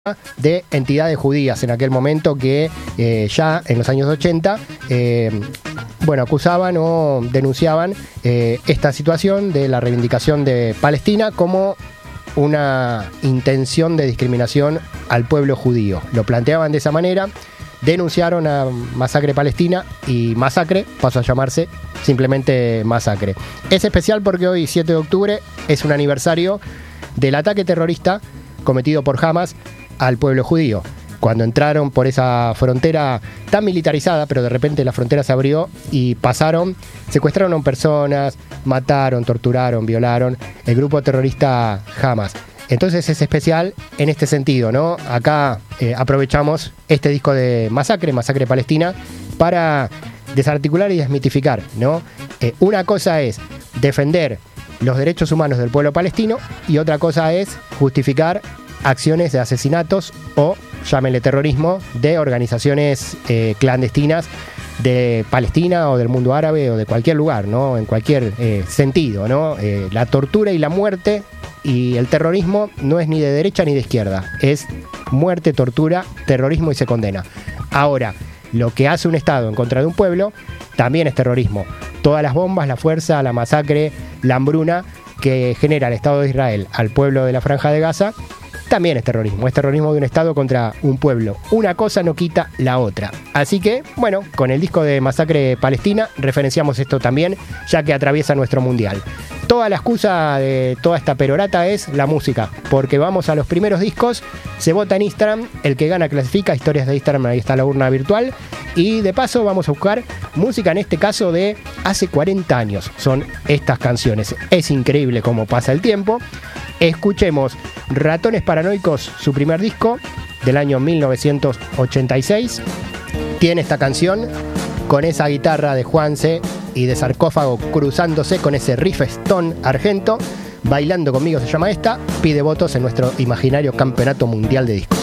de entidades judías en aquel momento que ya en los años 80 acusaban o denunciaban esta situación de la reivindicación de Palestina como una intención de discriminación al pueblo judío. Lo planteaban de esa manera, denunciaron a Masacre Palestina y Masacre pasó a llamarse simplemente Masacre. Es especial porque hoy, 7 de octubre, es un aniversario del ataque terrorista cometido por Hamas al pueblo judío. Cuando entraron por esa frontera tan militarizada, pero de repente la frontera se abrió y secuestraron a personas, mataron, torturaron, violaron el grupo terrorista Hamas. Entonces es especial en este sentido, ¿no? Acá aprovechamos este disco de Masacre Palestina, para desarticular y desmitificar, ¿no? Una cosa es defender los derechos humanos del pueblo palestino y otra cosa es justificar acciones de asesinatos o, llámenle terrorismo, de organizaciones clandestinas de Palestina o del mundo árabe o de cualquier lugar, ¿no? En cualquier sentido, ¿no? La tortura y la muerte y el terrorismo no es ni de derecha ni de izquierda, es muerte, tortura, terrorismo y se condena. Ahora, lo que hace un Estado en contra de un pueblo también es terrorismo. Todas las bombas, la fuerza, la masacre, la hambruna que genera el Estado de Israel al pueblo de la Franja de Gaza también es terrorismo de un Estado contra un pueblo. Una cosa no quita la otra. Así que, bueno, con el disco de Masacre Palestina referenciamos esto también, ya que atraviesa nuestro mundial. Toda la excusa de toda esta perorata es la música, porque vamos a los primeros discos, se vota en Instagram, el que gana clasifica, historias de Instagram, ahí está la urna virtual, y de paso vamos a buscar música, en este caso de hace 40 años, son estas canciones. Es increíble cómo pasa el tiempo. Escuchemos Ratones Paranoicos, su primer disco del año 1986. Tiene esta canción con esa guitarra de Juanse y de Sarcófago cruzándose con ese riff Stone argento. Bailando conmigo se llama esta. Pide votos en nuestro imaginario campeonato mundial de discos.